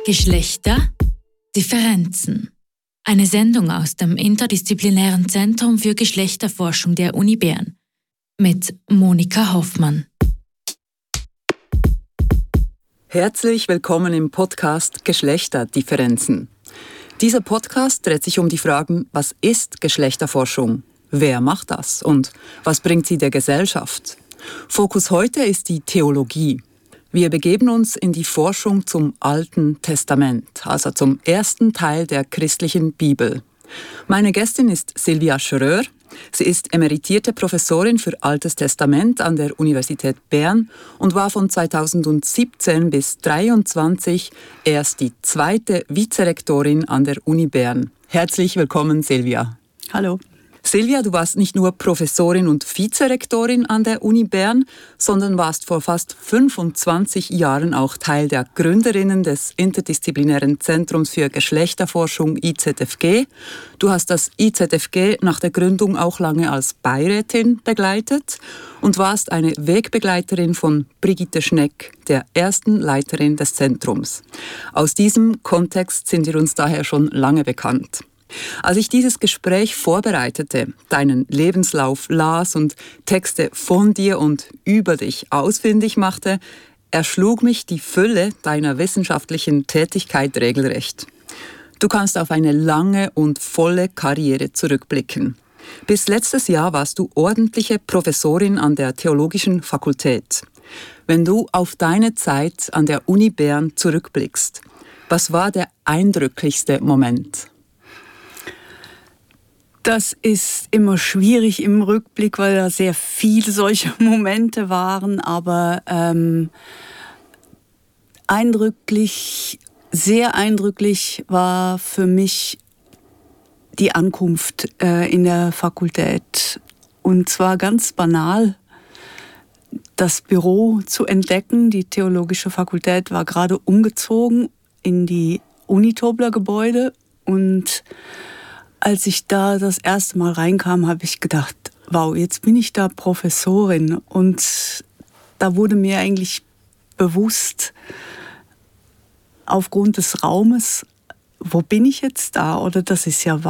Geschlechter, Differenzen. Eine Sendung aus dem Interdisziplinären Zentrum für Geschlechterforschung der Uni Bern mit Monika Hoffmann. Herzlich willkommen im Podcast Geschlechterdifferenzen. Dieser Podcast dreht sich um die Fragen, was ist Geschlechterforschung? Wer macht das? Und was bringt sie der Gesellschaft? Fokus heute ist die Theologie. Wir begeben uns in die Forschung zum Alten Testament, also zum ersten Teil der christlichen Bibel. Meine Gästin ist Silvia Schröer. Sie ist emeritierte Professorin für Altes Testament an der Universität Bern und war von 2017 bis 2023 erst die zweite Vizerektorin an der Uni Bern. Herzlich willkommen, Silvia. Hallo. Silvia, du warst nicht nur Professorin und Vizerektorin an der Uni Bern, sondern warst vor fast 25 Jahren auch Teil der Gründerinnen des Interdisziplinären Zentrums für Geschlechterforschung IZFG. Du hast das IZFG nach der Gründung auch lange als Beirätin begleitet und warst eine Wegbegleiterin von Brigitte Schneck, der ersten Leiterin des Zentrums. Aus diesem Kontext sind wir uns daher schon lange bekannt. Als ich dieses Gespräch vorbereitete, deinen Lebenslauf las und Texte von dir und über dich ausfindig machte, erschlug mich die Fülle deiner wissenschaftlichen Tätigkeit regelrecht. Du kannst auf eine lange und volle Karriere zurückblicken. Bis letztes Jahr warst du ordentliche Professorin an der Theologischen Fakultät. Wenn du auf deine Zeit an der Uni Bern zurückblickst, was war der eindrücklichste Moment? Das ist immer schwierig im Rückblick, weil da sehr viele solche Momente waren, aber sehr eindrücklich war für mich die Ankunft in der Fakultät. Und zwar ganz banal, das Büro zu entdecken. Die Theologische Fakultät war gerade umgezogen in die Unitobler-Gebäude und als ich da das erste Mal reinkam, habe ich gedacht, wow, jetzt bin ich da Professorin. Und da wurde mir eigentlich bewusst, aufgrund des Raumes, wo bin ich jetzt da? Oder das ist ja